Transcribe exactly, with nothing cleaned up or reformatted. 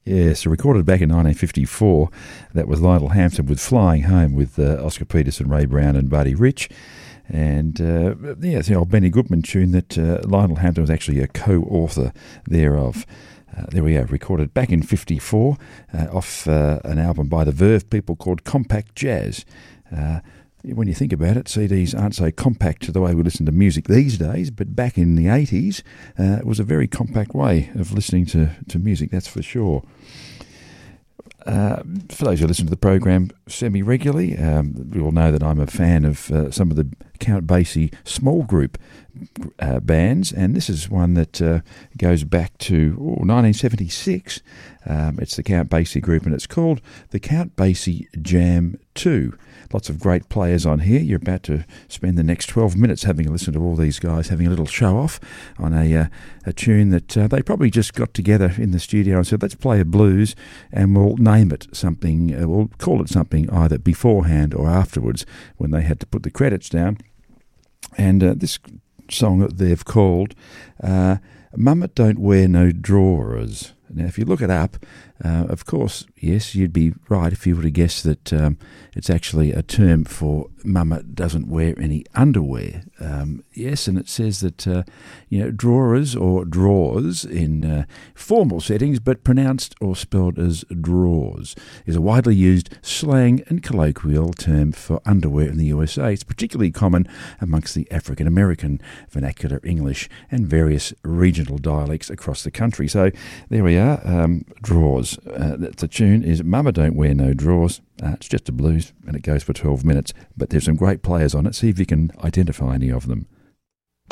Yes, recorded back in nineteen fifty-four. That was Lionel Hampton with Flying Home with uh, Oscar Peterson, Ray Brown and Buddy Rich. And uh, yeah, it's the old Benny Goodman tune that uh, Lionel Hampton was actually a co-author thereof. Uh, there we go, recorded back in fifty-four uh, off uh, an album by the Verve people called Compact Jazz. Uh, when you think about it, C Ds aren't so compact to the way we listen to music these days, but back in the eighties, uh, it was a very compact way of listening to, to music, that's for sure. Uh, for those who listen to the program semi-regularly, um, you will know that I'm a fan of uh, some of the Count Basie small group uh, bands, and this is one that uh, goes back to oh, nineteen seventy-six. Um, it's the Count Basie group, and it's called the Count Basie Jam two. Lots of great players on here. You're about to spend the next twelve minutes having a listen to all these guys having a little show-off on a uh, a tune that uh, they probably just got together in the studio and said, let's play a blues and we'll name it something, uh, we'll call it something either beforehand or afterwards when they had to put the credits down. And uh, this song that they've called uh, Mama Don't Wear No Drawers. Now, if you look it up, uh, of course, yes, you'd be right if you were to guess that um, it's actually a term for Mama doesn't wear any underwear. Um, yes, and it says that, uh, you know, drawers or drawers in uh, formal settings, but pronounced or spelled as drawers, is a widely used slang and colloquial term for underwear in the U S A. It's particularly common amongst the African American vernacular English and various regional dialects across the country. So there we are. Um, drawers. Uh, the tune is Mama Don't Wear No Drawers. Uh, it's just a blues and it goes for twelve minutes, but there's some great players on it. See if you can identify any of them.